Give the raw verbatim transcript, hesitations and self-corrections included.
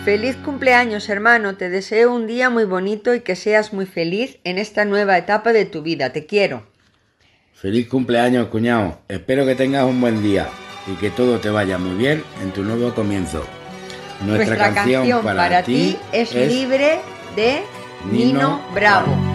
Feliz cumpleaños, hermano. Te deseo un día muy bonito y que seas muy feliz en esta nueva etapa de tu vida. Te quiero. Feliz cumpleaños, cuñado. Espero que tengas un buen día y que todo te vaya muy bien en tu nuevo comienzo. Nuestra, Nuestra canción, canción para, para ti ti es, es Libre de Nino Nino Bravo.